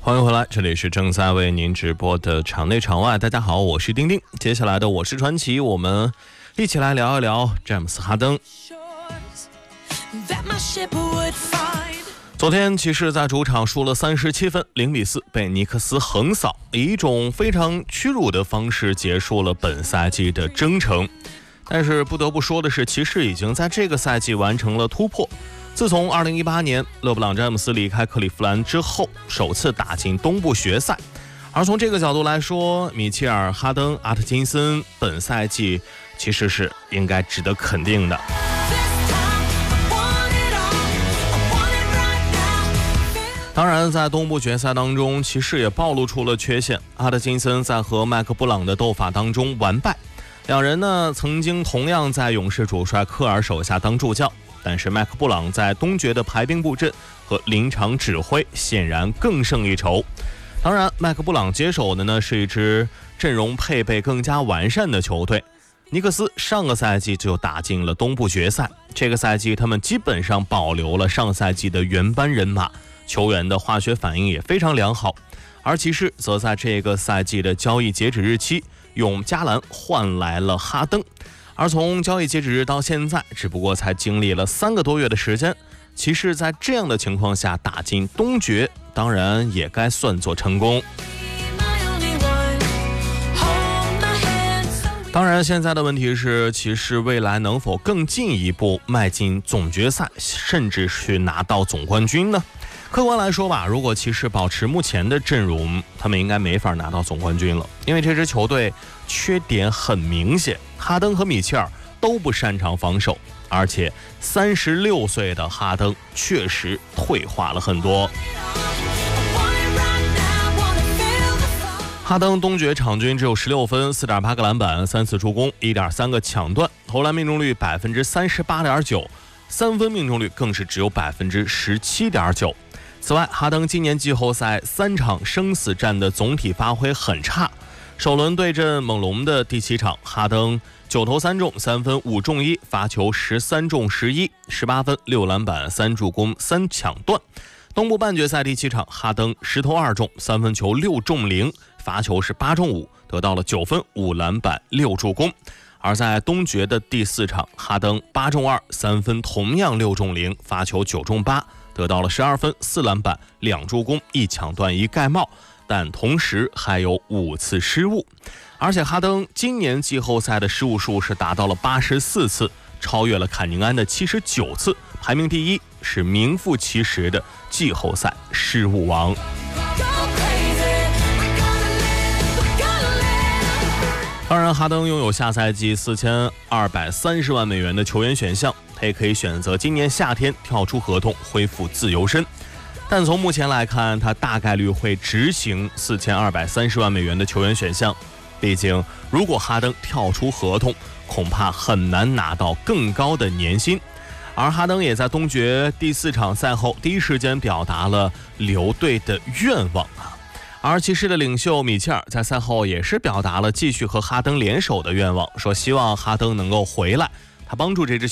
欢迎回来，这里是正在为您直播的场内场外。大家好，我是丁丁。接下来的我是传奇，我们一起来聊一聊詹姆斯哈登。昨天骑士在主场输了37分，0-4被尼克斯横扫，以一种非常屈辱的方式结束了本赛季的征程。但是不得不说的是，骑士已经在这个赛季完成了突破。自从2018年勒布朗詹姆斯离开克利夫兰之后，首次打进东部决赛。而从这个角度来说，米切尔、哈登、阿特金森本赛季其实是应该值得肯定的。当然，在东部决赛当中，骑士也暴露出了缺陷。阿特金森在和麦克布朗的斗法当中完败，两人呢曾经同样在勇士主帅科尔手下当助教。但是麦克布朗在东决的排兵布阵和临场指挥显然更胜一筹。当然，麦克布朗接手的呢是一支阵容配备更加完善的球队。尼克斯上个赛季就打进了东部决赛，这个赛季他们基本上保留了上赛季的原班人马，球员的化学反应也非常良好。而骑士则在这个赛季的交易截止日期用加兰换来了哈登。而从交易截止日到现在，只不过才经历了3个多月的时间，骑士在这样的情况下打进东决，当然也该算作成功。当然，现在的问题是，骑士未来能否更进一步迈进总决赛，甚至去拿到总冠军呢？客观来说吧，如果骑士保持目前的阵容，他们应该没法拿到总冠军了，因为这支球队缺点很明显，哈登和米切尔都不擅长防守，而且36岁的哈登确实退化了很多。哈登东决场均只有16分、4.8个篮板、3次助攻、1.3个抢断，投篮命中率 38.9%， 三分命中率更是只有 17.9%。此外，哈登今年季后赛3场生死战的总体发挥很差。首轮对阵猛龙的第7场，哈登9投3中，3分5中1，罚球13中11， 18分6篮板3助攻3抢断。东部半决赛第7场，哈登10投2中，3分球6中0，罚球是8中5，得到了9分5篮板6助攻。而在东决的第4场，哈登8中2，3分同样6中0，罚球9中8，得到了12分4篮板2助攻1抢断1盖帽，但同时还有5次失误。而且哈登今年季后赛的失误数是达到了84次，超越了坎宁安的79次，排名第1，是名副其实的季后赛失误王。当然，哈登拥有下赛季4230万美元的球员选项，他也可以选择今年夏天跳出合同恢复自由身。但从目前来看，他大概率会执行4230万美元的球员选项。毕竟，如果哈登跳出合同，恐怕很难拿到更高的年薪。而哈登也在东决第4场赛后第一时间表达了留队的愿望啊。而骑士的领袖米切尔在赛后也是表达了继续和哈登联手的愿望，说希望哈登能够回来，他帮助这支